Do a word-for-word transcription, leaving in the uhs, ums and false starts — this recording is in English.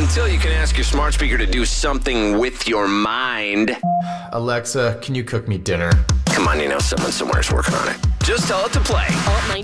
until you can ask your smart speaker to do something with your mind. Alexa, can you cook me dinner? Come on, you know someone somewhere is working on it. Just tell it to play.